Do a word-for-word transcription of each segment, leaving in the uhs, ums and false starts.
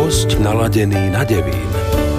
Host naladený na Devín.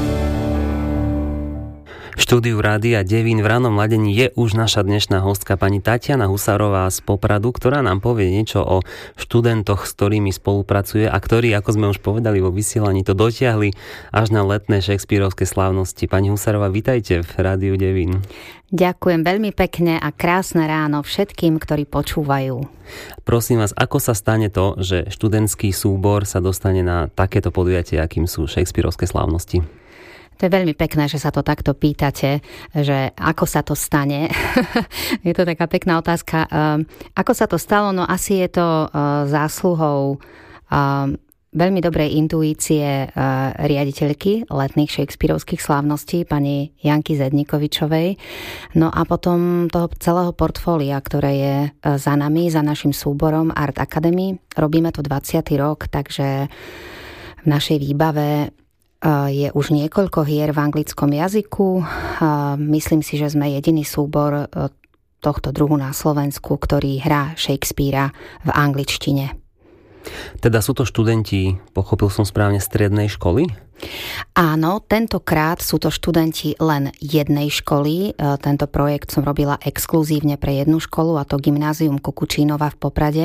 V štúdiu Rádia Devín v rannom ladení je už naša dnešná hostka pani Tatiana Husárová z Popradu, ktorá nám povie niečo o študentoch, s ktorými spolupracuje a ktorí, ako sme už povedali vo vysielaní, to dotiahli až na letné šekspírovské slávnosti. Pani Husárová, vitajte v Rádiu Devín. Ďakujem veľmi pekne a krásne ráno všetkým, ktorí počúvajú. Prosím vás, ako sa stane to, že študentský súbor sa dostane na takéto podujatie, akým sú šekspírovské slávnosti? To je veľmi pekné, že sa to takto pýtate, že ako sa to stane. Je to taká pekná otázka. Ako sa to stalo? No asi je to zásluhou veľmi dobrej intuície riaditeľky letných šekspírovských slávností, pani Janky Zednikovičovej. No a potom toho celého portfólia, ktoré je za nami, za našim súborom Art Academy. Robíme to dvadsiaty rok, takže v našej výbave je už niekoľko hier v anglickom jazyku. Myslím si, že sme jediný súbor tohto druhu na Slovensku, ktorý hrá Shakespearea v angličtine. Teda sú to študenti, pochopil som správne, strednej školy? Áno, tentokrát sú to študenti len jednej školy. Tento projekt som robila exkluzívne pre jednu školu, a to Gymnázium Kukučínova v Poprade.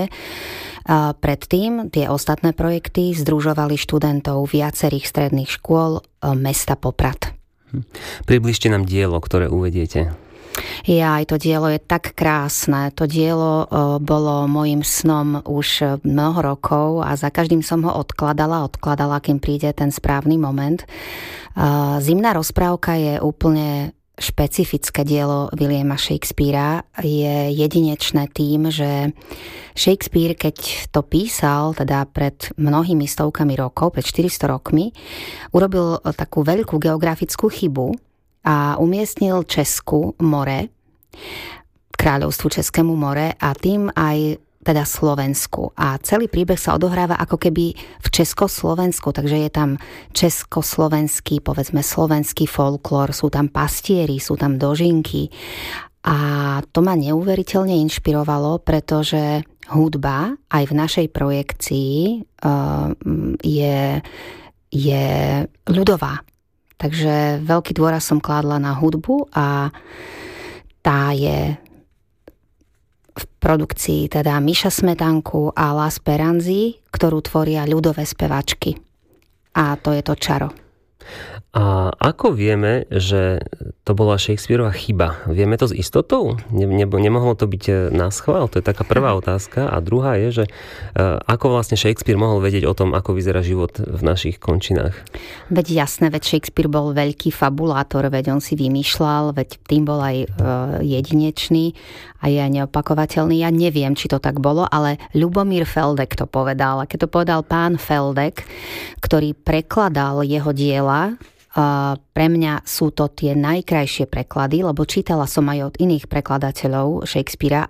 Predtým tie ostatné projekty združovali študentov viacerých stredných škôl mesta Poprad. Približte nám dielo, ktoré uvediete. Ja, aj to dielo je tak krásne. To dielo bolo mojím snom už mnoho rokov a za každým som ho odkladala, odkladala, kým príde ten správny moment. Zimná rozprávka je úplne špecifické dielo Williama Shakespearea. Je jedinečné tým, že Shakespeare, keď to písal, teda pred mnohými stovkami rokov, pred štyristo rokmi, urobil takú veľkú geografickú chybu a umiestnil Česku more, kráľovstvu Českému more a tým aj teda Slovensku. A celý príbeh sa odohráva ako keby v Československu, takže je tam československý, povedzme slovenský folklór, sú tam pastieri, sú tam dožinky. A to ma neuveriteľne inšpirovalo, pretože hudba aj v našej projekcii uh, je, je ľudová. Takže veľký dôraz som kládla na hudbu a tá je v produkcii teda Miša Smetanku a La Speranzi, ktorú tvoria ľudové spevačky. A to je to čaro. A ako vieme, že to bola Shakespearová chyba? Vieme to s istotou? Ne, ne, nemohlo to byť naschvál? To je taká prvá otázka. A druhá je, že ako vlastne Shakespeare mohol vedieť o tom, ako vyzerá život v našich končinách? Veď jasné, veď Shakespeare bol veľký fabulátor, veď on si vymýšľal, veď tým bol aj e, jedinečný a je neopakovateľný. Ja neviem, či to tak bolo, ale Ľubomír Feldek to povedal. A keď to povedal pán Feldek, ktorý prekladal jeho diela, Uh, pre mňa sú to tie najkrajšie preklady, lebo čítala som aj od iných prekladateľov Shakespearea